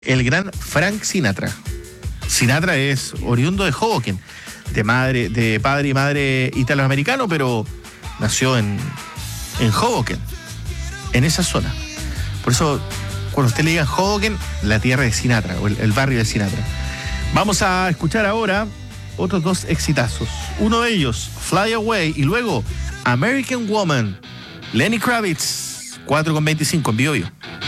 el gran Frank Sinatra. Sinatra es oriundo de Hoboken, de padre y madre italoamericano, pero nació en Hoboken, en esa zona. Por eso, cuando usted le diga Hoboken, la tierra de Sinatra, o el barrio de Sinatra. Vamos a escuchar ahora otros dos exitazos. Uno de ellos, Fly Away, y luego American Woman, Lenny Kravitz, 4:25 en Bio Bio.